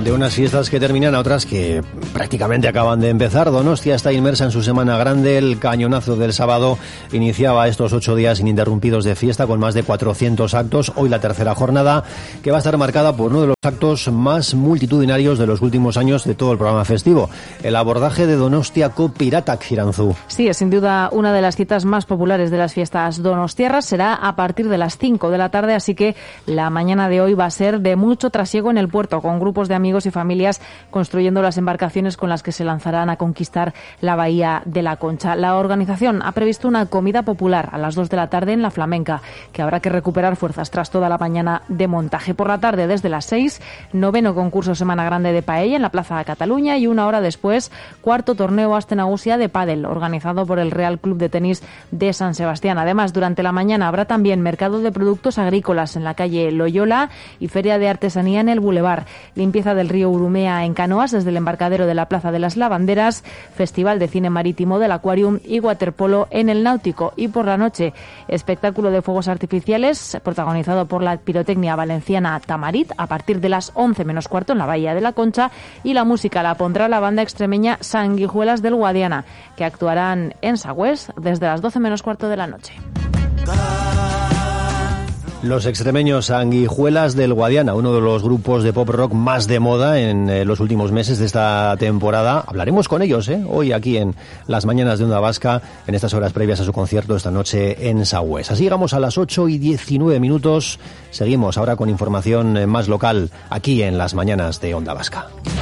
De unas fiestas que terminan a otras que prácticamente acaban de empezar. Donostia está inmersa en su semana grande. El cañonazo del sábado iniciaba estos 8 días ininterrumpidos de fiesta con más de 400 actos. Hoy la tercera jornada, que va a estar marcada por uno de los actos más multitudinarios de los últimos años de todo el programa festivo. El abordaje de Donostiako Piratak, Giranzu. Sí, es sin duda una de las citas más populares de las fiestas donostiarras. Será a partir de las 5 de la tarde, así que la mañana de hoy va a ser de mucho trasiego en el puerto, con grupos de amigos y familias construyendo las embarcaciones con las que se lanzarán a conquistar la bahía de la Concha. La organización ha previsto una comida popular a las 2 de la tarde en la Flamenca, que habrá que recuperar fuerzas tras toda la mañana de montaje. Por la tarde, desde las 6, 9º concurso Semana Grande de Paella en la Plaza de Cataluña, y una hora después, 4º torneo Aste Nagusia de pádel, organizado por el Real Club de Tenis de San Sebastián. Además, durante la mañana habrá también mercado de productos agrícolas en la calle Loyola y feria de artesanía en el Boulevard. Limpieza del río Urumea en canoas desde el embarcadero de la Plaza de las Lavanderas, Festival de Cine Marítimo del Aquarium y waterpolo en el Náutico. Y por la noche, espectáculo de fuegos artificiales protagonizado por la pirotecnia valenciana Tamarit a partir de las 11 menos cuarto en la Bahía de la Concha, y la música la pondrá la banda extremeña Sanguijuelas del Guadiana, que actuarán en Sagüés desde las 12 menos cuarto de la noche. Los extremeños Sanguijuelas del Guadiana, uno de los grupos de pop rock más de moda en los últimos meses de esta temporada. Hablaremos con ellos hoy aquí en las mañanas de Onda Vasca, en estas horas previas a su concierto esta noche en Sagüés. Así llegamos a las 8:19. Seguimos ahora con información más local aquí en las mañanas de Onda Vasca.